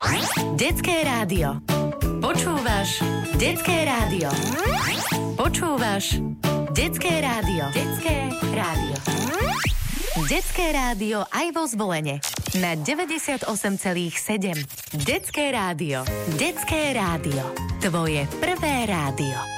Detské rádio. Počúvaš Detské rádio. Počúvaš Detské rádio. Detské rádio. Detské rádio aj vo Zvolene na 98,7. Detské rádio. Detské rádio. Tvoje prvé rádio.